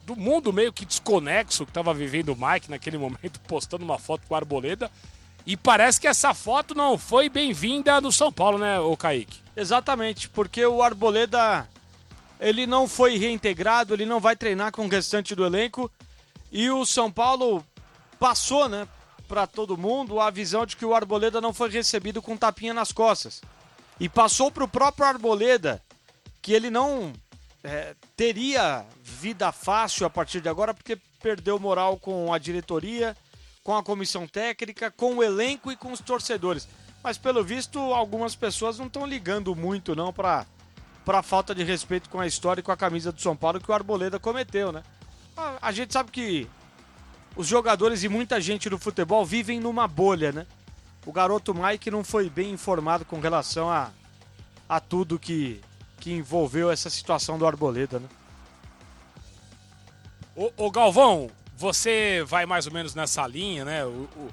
do mundo meio que desconexo que estava vivendo o Mike naquele momento, postando uma foto com o Arboleda. E parece que essa foto não foi bem-vinda no São Paulo, né, ô Kaique? Exatamente, porque o Arboleda, ele não foi reintegrado, ele não vai treinar com o restante do elenco. E o São Paulo passou, né, para todo mundo a visão de que o Arboleda não foi recebido com tapinha nas costas. E passou para o próprio Arboleda que ele não teria vida fácil a partir de agora, porque perdeu moral com a diretoria, com a comissão técnica, com o elenco e com os torcedores. Mas, pelo visto, algumas pessoas não estão ligando muito, não, para a falta de respeito com a história e com a camisa do São Paulo que o Arboleda cometeu, né? A gente sabe que os jogadores e muita gente do futebol vivem numa bolha, né? O garoto Mike não foi bem informado com relação a tudo que envolveu essa situação do Arboleda, né? Ô Galvão, você vai mais ou menos nessa linha, né?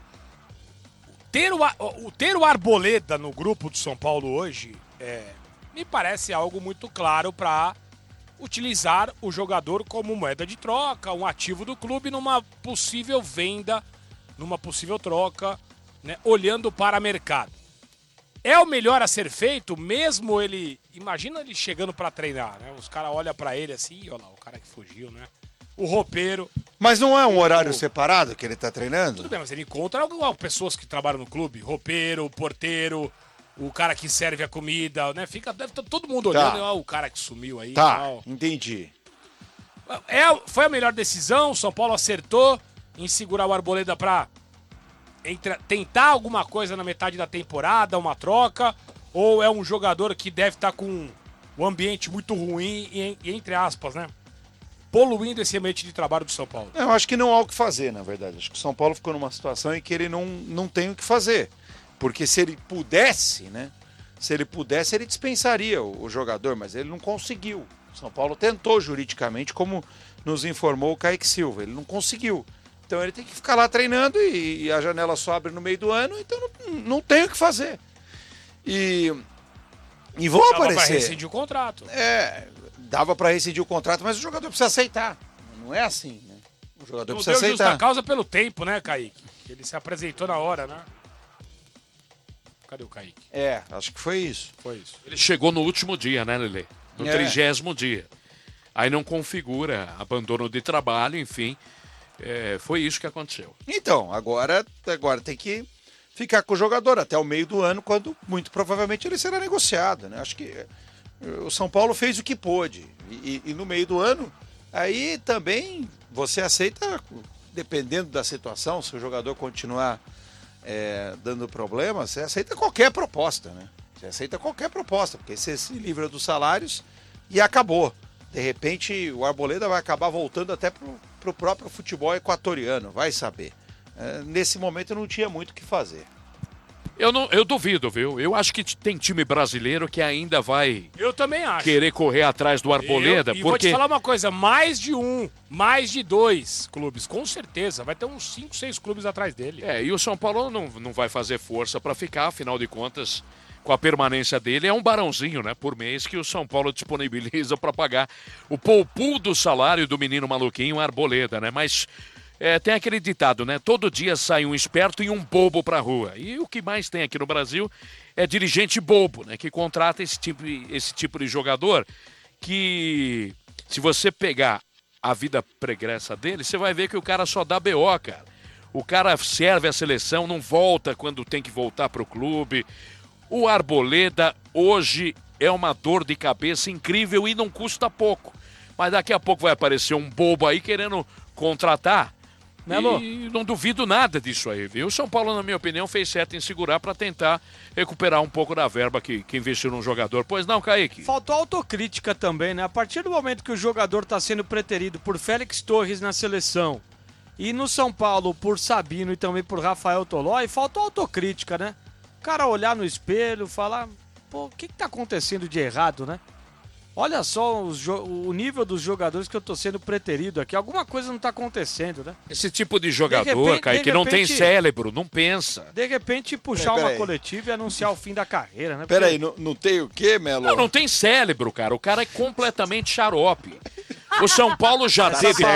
Ter o Arboleda no grupo do São Paulo hoje me parece algo muito claro para utilizar o jogador como moeda de troca, um ativo do clube numa possível venda, numa possível troca, né? Olhando para o mercado. É o melhor a ser feito, mesmo ele... Imagina ele chegando para treinar, né? Os caras olham para ele assim, olha lá, o cara que fugiu, né? O roupeiro. Mas não é um horário separado que ele tá treinando? Tudo bem, mas ele encontra pessoas que trabalham no clube. Roupeiro, porteiro, o cara que serve a comida, né? Deve estar todo mundo olhando, o cara que sumiu aí. Tá, tal. entendi. Foi a melhor decisão, o São Paulo acertou em segurar o Arboleda para tentar alguma coisa na metade da temporada, uma troca, ou é um jogador que deve estar com um ambiente muito ruim e entre aspas, né? Poluindo esse ambiente de trabalho do São Paulo. Eu acho que não há o que fazer, na verdade. Acho que o São Paulo ficou numa situação em que ele não tem o que fazer. Porque se ele pudesse, né? Se ele pudesse, ele dispensaria o jogador, mas ele não conseguiu. O São Paulo tentou juridicamente, como nos informou o Kaique Silva. Ele não conseguiu. Então ele tem que ficar lá treinando e a janela só abre no meio do ano, então não tem o que fazer. E vão aparecer. Dava pra rescindir o contrato. Dava para rescindir o contrato, mas o jogador precisa aceitar. Não é assim, né? O jogador precisa aceitar. Não deu justa causa pelo tempo, né, Kaique? Ele se apresentou na hora, né? Cadê o Kaique? Acho que foi isso. Ele chegou no último dia, né, Lelê? No 30º dia. Aí não configura abandono de trabalho, enfim. Foi isso que aconteceu. Então, agora tem que ficar com o jogador até o meio do ano, quando muito provavelmente ele será negociado, né? Acho que o São Paulo fez o que pôde. E no meio do ano, aí também você aceita, dependendo da situação, se o jogador continuar dando problema, você aceita qualquer proposta, né? Você aceita qualquer proposta, porque você se livra dos salários e acabou. De repente, o Arboleda vai acabar voltando até pro próprio futebol equatoriano, vai saber. Nesse momento não tinha muito o que fazer. Eu duvido, viu? Eu acho que tem time brasileiro que ainda vai Eu também acho. querer correr atrás do Arboleda. E vou te falar uma coisa, mais de 2 clubes, com certeza. Vai ter uns 5, 6 clubes atrás dele. E o São Paulo não vai fazer força para ficar, afinal de contas, com a permanência dele, é um barãozinho, né, por mês que o São Paulo disponibiliza para pagar o poupul do salário do menino maluquinho Arboleda, né? Mas tem aquele ditado, né? Todo dia sai um esperto e um bobo pra rua. E o que mais tem aqui no Brasil é dirigente bobo, né? Que contrata esse tipo de jogador que, se você pegar a vida pregressa dele, você vai ver que o cara só dá BO, cara. O cara serve a seleção, não volta quando tem que voltar pro clube. O Arboleda hoje é uma dor de cabeça incrível e não custa pouco. Mas daqui a pouco vai aparecer um bobo aí querendo contratar. Melo. E não duvido nada disso aí, viu? O São Paulo, na minha opinião, fez certo em segurar para tentar recuperar um pouco da verba que investiu num jogador. Pois não, Kaique? Faltou autocrítica também, né? A partir do momento que o jogador está sendo preterido por Félix Torres na seleção e no São Paulo por Sabino e também por Rafael Tolói, faltou autocrítica, né? O cara olhar no espelho, falar, o que tá acontecendo de errado, né? Olha só o nível dos jogadores que eu tô sendo preterido aqui. Alguma coisa não tá acontecendo, né? Esse tipo de jogador, Kaique, não tem cérebro, não pensa. De repente, puxar uma coletiva e anunciar o fim da carreira, né? Peraí, não tem o quê, Melo? Não tem cérebro, cara. O cara é completamente xarope. O São Paulo já teve...